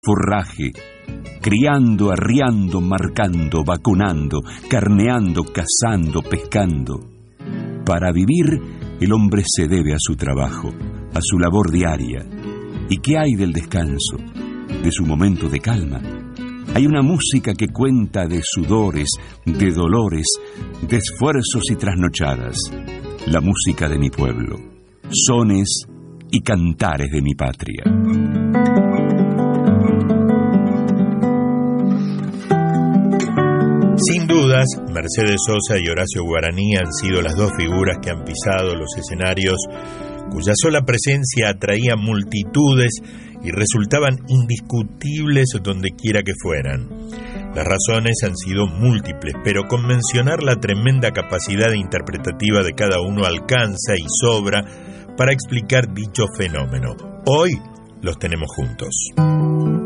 forraje, criando, arriando, marcando, vacunando, carneando, cazando, pescando. Para vivir, el hombre se debe a su trabajo, a su labor diaria. ¿Y qué hay del descanso, de su momento de calma? Hay una música que cuenta de sudores, de dolores, de esfuerzos y trasnochadas. La música de mi pueblo, sones y cantares de mi patria. Sin dudas, Mercedes Sosa y Horacio Guaraní han sido las dos figuras que han pisado los escenarios, cuya sola presencia atraía multitudes y resultaban indiscutibles donde quiera que fueran. Las razones han sido múltiples, pero con mencionar la tremenda capacidad interpretativa de cada uno alcanza y sobra para explicar dicho fenómeno. Hoy los tenemos juntos.